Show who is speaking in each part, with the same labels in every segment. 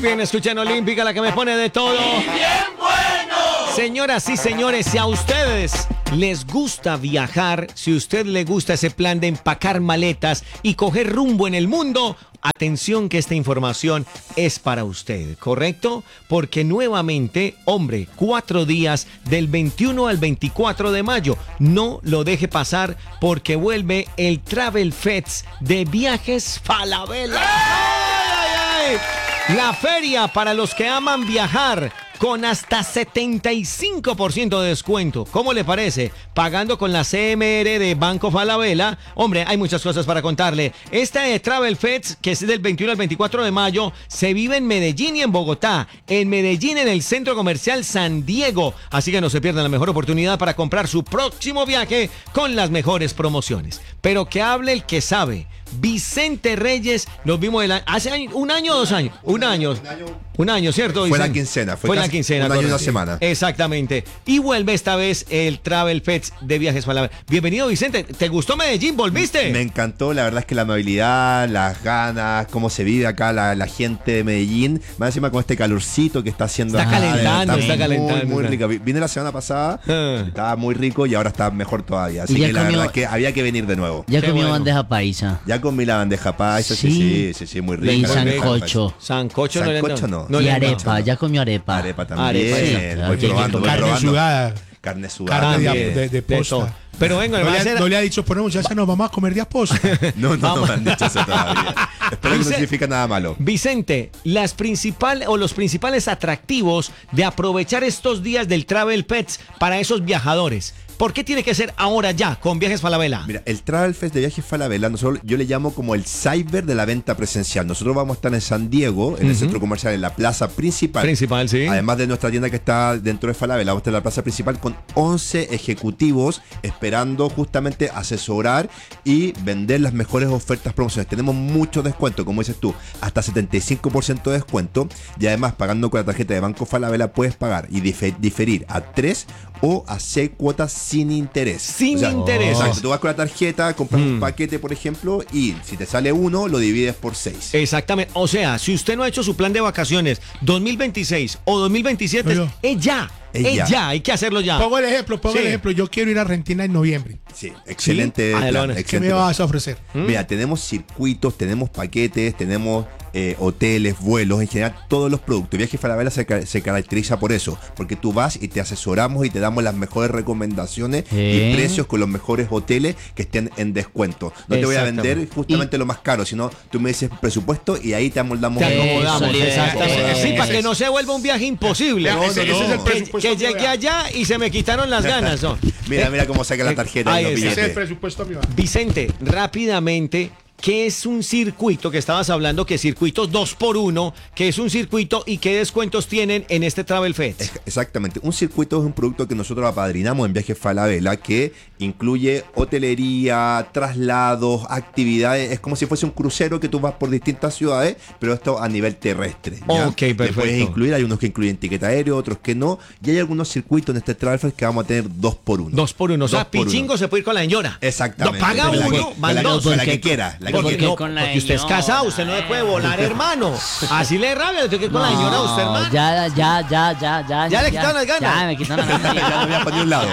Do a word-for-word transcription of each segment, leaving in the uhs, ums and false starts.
Speaker 1: Bien, escuchan Olímpica, la que me pone de todo. ¡Bien bueno! Señoras y señores, si a ustedes les gusta viajar, si a usted le gusta ese plan de empacar maletas y coger rumbo en el mundo, atención que esta información es para usted, ¿correcto? Porque nuevamente, hombre, cuatro días del veintiuno al veinticuatro de mayo, no lo deje pasar porque vuelve el Travel Fest de Viajes Falabella. ¡Ay, ay, ay! La feria para los que aman viajar con hasta setenta y cinco por ciento de descuento. ¿Cómo le parece? Pagando con la C M R de Banco Falabella. Hombre, hay muchas cosas para contarle. Esta de Travel Fest, que es del veintiuno al veinticuatro de mayo, se vive en Medellín y en Bogotá. En Medellín, en el Centro Comercial San Diego. Así que no se pierdan la mejor oportunidad para comprar su próximo viaje con las mejores promociones. Pero que hable el que sabe. Vicente Reyes, nos vimos el, hace año, un año o dos años. Un año. Un año, un año ¿cierto?
Speaker 2: Fue
Speaker 1: Vicente?
Speaker 2: la quincena. Fue,
Speaker 1: fue
Speaker 2: casi
Speaker 1: la quincena.
Speaker 2: Un año y una
Speaker 1: sí.
Speaker 2: semana.
Speaker 1: Exactamente. Y vuelve esta vez el Travel Fest de Viajes Falabella. Bienvenido, Vicente. ¿Te gustó Medellín? ¿Volviste?
Speaker 2: Me encantó. La verdad es que la amabilidad, las ganas, cómo se vive acá la, la gente de Medellín. Más encima con este calorcito que está haciendo.
Speaker 1: Está
Speaker 2: acá,
Speaker 1: calentando, está,
Speaker 2: está
Speaker 1: calentando.
Speaker 2: Muy, muy rico. Vine la semana pasada,
Speaker 1: Ah.
Speaker 2: estaba muy rico y ahora está mejor todavía. Así
Speaker 3: Y ya
Speaker 2: que la
Speaker 3: comió-
Speaker 2: verdad que había que venir de nuevo.
Speaker 3: Ya
Speaker 1: Qué
Speaker 3: comió
Speaker 1: bueno.
Speaker 3: bandeja paisa.
Speaker 2: Ya comí la bandeja paisa, sí,
Speaker 3: Sí.
Speaker 2: sí, sí, sí, muy rica.
Speaker 3: Y
Speaker 2: la bandeja
Speaker 3: sancocho.
Speaker 1: Sancocho,
Speaker 2: Sancocho
Speaker 1: no.
Speaker 2: no.
Speaker 3: y
Speaker 1: le-
Speaker 3: arepa,
Speaker 2: no.
Speaker 3: ya comió arepa.
Speaker 2: Arepa también.
Speaker 1: Arepa, sí.
Speaker 2: Voy
Speaker 3: Oye,
Speaker 2: probando, voy
Speaker 4: Carne
Speaker 2: probando.
Speaker 4: sudada.
Speaker 2: Carne sudada.
Speaker 4: Carne de,
Speaker 1: También,
Speaker 4: de, de
Speaker 1: de
Speaker 4: posta.
Speaker 1: todo. Pero venga,
Speaker 4: no,
Speaker 1: va
Speaker 4: le
Speaker 1: a
Speaker 4: ha,
Speaker 1: ser-
Speaker 4: no le ha dicho, ponemos, ya nos vamos a comer de aposta.
Speaker 2: No, no, no
Speaker 1: Vamos.
Speaker 2: me han dicho eso todavía. Espero que no
Speaker 1: Dice-
Speaker 2: significa nada malo.
Speaker 1: Vicente, las principales o los principales atractivos de aprovechar estos días del Travel Fest para esos viajadores. ¿Por qué tiene que ser ahora ya con Viajes Falabella?
Speaker 2: Mira, el Travel Fest de Viajes Falabella, nosotros, yo le llamo como el cyber de la venta presencial. Nosotros vamos a estar en San Diego, en el centro comercial, en la plaza principal.
Speaker 1: Principal, sí.
Speaker 2: Además de nuestra tienda que está dentro de Falabella, vamos a estar en la plaza principal con once ejecutivos esperando justamente asesorar y vender las mejores ofertas promocionales. Tenemos mucho descuento, como dices tú, hasta setenta y cinco por ciento de descuento. Y además, pagando con la tarjeta de Banco Falabella, puedes pagar y dife- diferir a tres o a seis cuotas sin interés.
Speaker 1: Sin interés.
Speaker 2: Exacto, tú vas con la tarjeta, compras un paquete, por ejemplo, y si te sale uno, lo divides por seis.
Speaker 1: Exactamente. O sea, si usted no ha hecho su plan de vacaciones dos mil veintiséis o dos mil veintisiete,
Speaker 4: Oye.
Speaker 1: es ya.
Speaker 2: Es
Speaker 1: Es
Speaker 2: ya.
Speaker 1: ya. Hay que hacerlo ya.
Speaker 4: Pongo el ejemplo, pongo
Speaker 1: Sí.
Speaker 4: el ejemplo. Yo quiero ir a Argentina en noviembre.
Speaker 2: Sí, excelente.
Speaker 1: ¿Sí?
Speaker 2: plan,
Speaker 1: Adelante.
Speaker 4: ¿Qué
Speaker 2: excelente
Speaker 4: me
Speaker 2: plan.
Speaker 4: vas a ofrecer?
Speaker 2: Mira, tenemos circuitos, tenemos paquetes, tenemos eh, hoteles, vuelos, en general todos los productos. Viajes Falabella se, ca- se caracteriza por eso, porque tú vas y te asesoramos y te damos las mejores recomendaciones
Speaker 3: ¿Eh?
Speaker 2: y precios con los mejores hoteles que estén en descuento. No te voy a vender
Speaker 1: Exactamente.
Speaker 2: justamente lo más caro, sino tú me dices presupuesto y ahí te amoldamos.
Speaker 1: Te
Speaker 2: algo.
Speaker 1: acomodamos.
Speaker 3: Eso,
Speaker 1: Exactamente.
Speaker 3: eso,
Speaker 1: Sí, para
Speaker 3: eso.
Speaker 1: que no se vuelva un viaje imposible.
Speaker 4: No, no, ese- ese es el
Speaker 1: Que-
Speaker 4: presupuesto
Speaker 1: que
Speaker 4: que
Speaker 1: llegué
Speaker 4: voy a-
Speaker 1: allá y se me quitaron las ganas. ¿no?
Speaker 2: Mira,
Speaker 1: Eh,
Speaker 2: mira cómo saca la tarjeta
Speaker 1: ahí
Speaker 2: y los
Speaker 1: está.
Speaker 4: Ese es el
Speaker 2: billetes.
Speaker 4: presupuesto mío.
Speaker 1: Vicente, rápidamente, ¿qué es un circuito? Que estabas hablando que circuitos dos por uno, ¿qué es un circuito y qué descuentos tienen en este Travel Fest?
Speaker 2: Es- Exactamente. Un circuito es un producto que nosotros apadrinamos en Viajes Falabella que incluye hotelería, traslados, actividades. Es como si fuese un crucero que tú vas por distintas ciudades, pero esto a nivel terrestre. ¿ya?
Speaker 1: Ok,
Speaker 2: Le
Speaker 1: perfecto.
Speaker 2: puedes incluir, hay unos que incluyen ticket aéreo, otros que no. Y hay algunos circuitos en este Travel Fest que vamos a tener dos por uno.
Speaker 1: Dos por uno. O sea,
Speaker 2: Dos por
Speaker 1: Pichingo
Speaker 2: uno.
Speaker 1: se puede ir con la señora.
Speaker 2: Exactamente.
Speaker 1: No, paga
Speaker 2: Con la
Speaker 1: uno,
Speaker 2: que-
Speaker 1: van
Speaker 2: con la-
Speaker 1: dos.
Speaker 2: con la
Speaker 3: Porque-
Speaker 2: que quiera. La que
Speaker 1: Porque,
Speaker 2: quiera.
Speaker 1: no,
Speaker 3: con la
Speaker 1: porque usted es
Speaker 3: señora,
Speaker 1: casado, usted no le puede volar, hermano. Así le rabia, usted que con la señora, usted, hermano.
Speaker 3: Ya, ya, ya, ya, ya.
Speaker 1: ¿Ya le quitaron las ganas?
Speaker 3: Ya, me quitaron las ganas.
Speaker 2: Ya no voy a para ni un lado.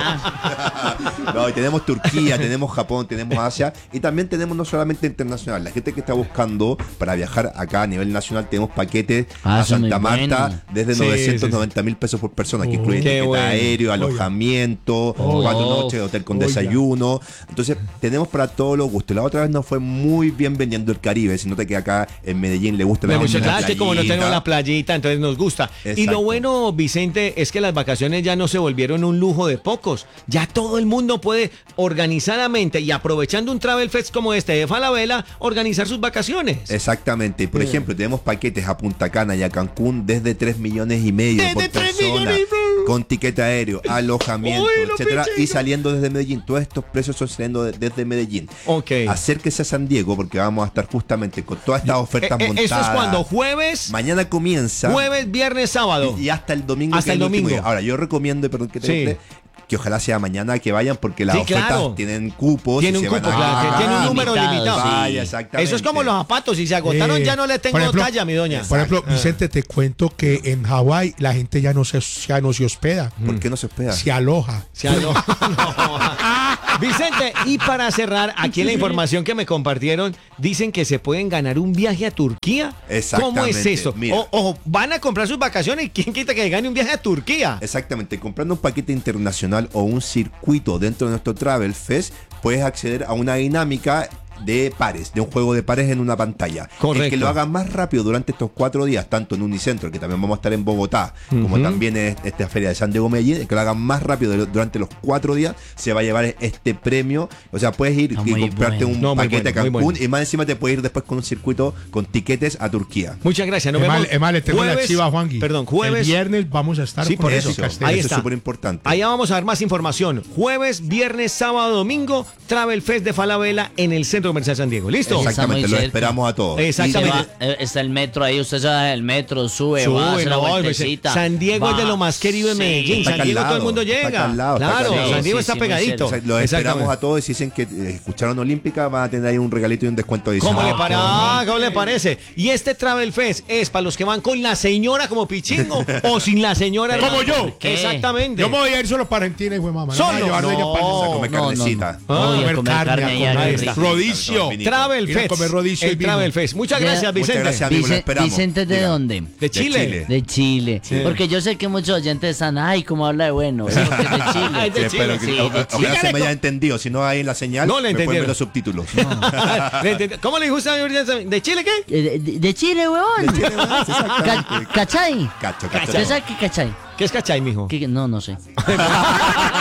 Speaker 3: Ya.
Speaker 2: No, y tenemos Turquía, tenemos Japón, tenemos Asia y también tenemos no solamente internacional. La gente que está buscando para viajar acá a nivel nacional, tenemos paquetes
Speaker 3: Ah,
Speaker 2: a
Speaker 3: eso es muy
Speaker 2: Santa Marta
Speaker 3: bueno.
Speaker 2: desde
Speaker 1: Sí,
Speaker 2: novecientos noventa mil pesos por persona, que
Speaker 4: Oh,
Speaker 2: incluyen
Speaker 1: qué
Speaker 2: ticket
Speaker 1: bueno.
Speaker 2: aéreo,
Speaker 4: Oiga.
Speaker 2: alojamiento,
Speaker 3: Oiga.
Speaker 2: cuatro noches de hotel con
Speaker 4: Oiga.
Speaker 2: desayuno. Entonces, tenemos para todos los gustos. La otra vez nos fue muy bien vendiendo el Caribe. Se nota que acá en Medellín le gusta
Speaker 1: Me
Speaker 2: la
Speaker 1: gusta,
Speaker 2: la
Speaker 1: claro, es que como no tenemos
Speaker 2: playita.
Speaker 1: la playita, entonces nos gusta. Y lo
Speaker 2: Exacto.
Speaker 1: bueno, Vicente, es que las vacaciones ya no se volvieron un lujo de pocos. Ya todo el mundo puede organizadamente y aprovechando un Travel Fest como este de Falabella, organizar sus vacaciones.
Speaker 2: Exactamente. Por ejemplo, tenemos paquetes a Punta Cana y a Cancún desde tres millones y medio
Speaker 1: Desde
Speaker 2: por
Speaker 1: tres
Speaker 2: persona,
Speaker 1: millones y medio.
Speaker 2: con tiquete aéreo, alojamiento,
Speaker 1: Uy, no,
Speaker 2: etcétera,
Speaker 1: pichino.
Speaker 2: y saliendo desde Medellín. Todos estos precios son saliendo de- desde Medellín.
Speaker 1: Ok.
Speaker 2: Acérquese a San Diego porque vamos a estar justamente con todas estas ofertas
Speaker 1: Eh, eh,
Speaker 2: montadas.
Speaker 1: Esto es cuando jueves,
Speaker 2: Mañana comienza.
Speaker 1: jueves, viernes, sábado.
Speaker 2: Y hasta el domingo.
Speaker 1: Hasta
Speaker 2: que es
Speaker 1: el
Speaker 2: último
Speaker 1: domingo.
Speaker 2: día. Ahora, yo recomiendo, perdón que te
Speaker 1: Sí.
Speaker 2: entre, que ojalá sea mañana que vayan porque las
Speaker 1: Sí,
Speaker 2: ofertas
Speaker 1: claro.
Speaker 2: tienen cupos.
Speaker 1: Tiene
Speaker 2: y
Speaker 1: un
Speaker 2: se van
Speaker 1: cupo,
Speaker 2: a
Speaker 1: claro, que
Speaker 2: acabar.
Speaker 1: tiene un número
Speaker 3: limitado,
Speaker 1: limitado.
Speaker 3: sí.
Speaker 2: Vaya, exactamente.
Speaker 1: Eso es como los zapatos, si se agotaron
Speaker 4: Eh,
Speaker 1: ya no le tengo
Speaker 4: por ejemplo,
Speaker 1: talla, mi doña.
Speaker 4: Por ejemplo, Vicente, te cuento que en Hawái la gente ya no se, ya no se hospeda,
Speaker 2: ¿Por qué no se hospeda?
Speaker 4: se aloja.
Speaker 1: Se alo- No. Vicente, y para cerrar, aquí en la información que me compartieron, dicen que se pueden ganar un viaje a Turquía. ¿Cómo es
Speaker 2: Exactamente,
Speaker 1: eso?
Speaker 2: mira.
Speaker 1: O- Ojo, van a comprar sus vacaciones y quién quita que gane un viaje a Turquía.
Speaker 2: Exactamente, comprando un paquete internacional o un circuito dentro de nuestro Travel Fest, puedes acceder a una dinámica de pares, de un juego de pares en una pantalla.
Speaker 1: Correcto.
Speaker 2: El que lo haga más rápido durante estos cuatro días, tanto en Unicentro, que también vamos a estar en Bogotá, como también en esta feria de San Diego Medellín, el que lo haga más rápido de- durante los cuatro días, se va a llevar este premio. O sea, puedes ir
Speaker 3: No,
Speaker 2: y
Speaker 3: muy
Speaker 2: comprarte
Speaker 3: bueno.
Speaker 2: un
Speaker 1: No, muy
Speaker 2: paquete
Speaker 1: bueno,
Speaker 2: a
Speaker 1: muy
Speaker 2: Cancún
Speaker 1: bueno.
Speaker 2: y más encima te puedes ir después con un circuito con tiquetes a Turquía.
Speaker 1: Muchas gracias. Nos
Speaker 4: Es
Speaker 1: vemos.
Speaker 4: mal, es mal, le tengo la
Speaker 1: jueves-
Speaker 4: chiva a Juangui.
Speaker 1: Perdón, jueves.
Speaker 4: El viernes vamos a estar
Speaker 1: Sí,
Speaker 4: con
Speaker 1: por
Speaker 4: eso,
Speaker 1: eso.
Speaker 4: Castells.
Speaker 1: Ahí
Speaker 2: Eso
Speaker 1: está.
Speaker 2: es súper importante.
Speaker 1: Allá vamos a dar más información. Jueves, viernes, sábado, domingo, Travel Fest de Falabella en el Centro Comercial San Diego. ¿Listo?
Speaker 3: Está
Speaker 2: Exactamente,
Speaker 3: muy
Speaker 2: lo
Speaker 3: cerca.
Speaker 2: esperamos a todos.
Speaker 1: Exactamente.
Speaker 3: Se va, eh, está el metro ahí, usted se baja del metro, sube,
Speaker 1: Sube,
Speaker 3: va, hace la
Speaker 1: no,
Speaker 3: vueltecita.
Speaker 1: San Diego es de
Speaker 3: va,
Speaker 1: lo más querido de
Speaker 3: sí.
Speaker 1: Medellín.
Speaker 2: Está
Speaker 1: San
Speaker 2: acá al
Speaker 1: Diego todo el
Speaker 2: lado,
Speaker 1: mundo
Speaker 2: está acá
Speaker 1: llega.
Speaker 2: al lado, está acá
Speaker 1: Claro,
Speaker 2: al lado.
Speaker 1: San Diego
Speaker 3: Sí,
Speaker 1: está
Speaker 3: sí, muy
Speaker 1: pegadito.
Speaker 3: cerca.
Speaker 2: O sea, los
Speaker 1: Exactamente.
Speaker 2: esperamos a todos y si dicen que eh, escucharon Olímpica, van a tener ahí un regalito y un descuento adicional.
Speaker 1: ¿Cómo le,
Speaker 2: Ah,
Speaker 1: para- ah, ¿Cómo le parece? Y este Travel Fest es para los que van con la señora como pichingo o sin la señora.
Speaker 4: Como
Speaker 1: hermano.
Speaker 4: yo.
Speaker 3: ¿Qué?
Speaker 1: Exactamente.
Speaker 4: Yo me voy a ir solo para Argentina y fue mamá.
Speaker 1: Solo.
Speaker 4: No, me voy a llevar de ella para-
Speaker 2: Vamos a comer
Speaker 3: No, no, no.
Speaker 2: carnecita.
Speaker 3: Voy
Speaker 1: Ah,
Speaker 3: a
Speaker 4: comer
Speaker 3: comer
Speaker 4: carne,
Speaker 3: carne
Speaker 4: a
Speaker 3: allá,
Speaker 4: comer
Speaker 3: qué rico.
Speaker 4: rodicio.
Speaker 1: Travel
Speaker 4: Ir a
Speaker 1: Fest.
Speaker 4: comer rodicio y
Speaker 1: el
Speaker 4: vino.
Speaker 1: Travel Fest. Muchas gracias,
Speaker 3: Muchas
Speaker 1: Vicente.
Speaker 2: gracias, amigo, lo
Speaker 3: Vicen-
Speaker 2: esperamos.
Speaker 3: Vicente, ¿de
Speaker 2: Diga.
Speaker 3: dónde?
Speaker 1: De Chile.
Speaker 3: De Chile. Porque yo sé que muchos oyentes están, ay, cómo habla de bueno. Porque es de Chile.
Speaker 1: Ay, de
Speaker 2: Sí, espero
Speaker 1: Chile,
Speaker 2: que-
Speaker 3: sí,
Speaker 2: o-
Speaker 3: de
Speaker 2: ojalá
Speaker 3: Chile.
Speaker 2: se me haya entendido. Si no hay en la señal,
Speaker 1: No le
Speaker 2: me pueden
Speaker 1: entendieron.
Speaker 2: ver los subtítulos.
Speaker 1: ¿Le entendí? ¿Cómo le dijo usted? ¿De Chile qué?
Speaker 3: Eh, De, de Chile, huevón. Ca- ¿Cachai?
Speaker 2: Cacho,
Speaker 3: ¿Usted
Speaker 2: cacho.
Speaker 3: sabe qué cachai?
Speaker 1: ¿Qué es cachai, mijo?
Speaker 3: ¿Qué- No, no sé.